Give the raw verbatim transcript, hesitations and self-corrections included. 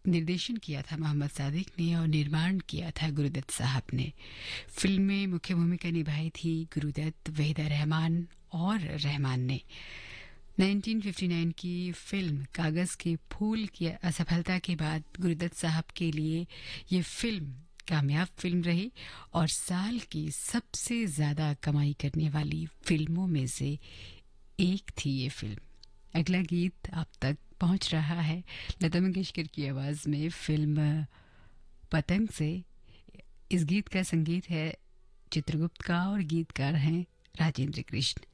निर्देशन किया था मोहम्मद सादिक ने और निर्माण किया था गुरुदत्त साहब ने। फिल्म में मुख्य भूमिका निभाई थी गुरुदत्त, वहीदा रहमान और रहमान ने। उन्नीस सौ उनसठ की फिल्म कागज के फूल की असफलता के बाद गुरुदत्त साहब के लिए ये फिल्म कामयाब फिल्म रही और साल की सबसे ज्यादा कमाई करने वाली फिल्मों में से एक थी ये फिल्म। अगला गीत आप तक पहुंच रहा है लता मंगेशकर की आवाज में, फिल्म पतंग से। इस गीत का संगीत है चित्रगुप्त का और गीतकार हैं राजेंद्र कृष्ण।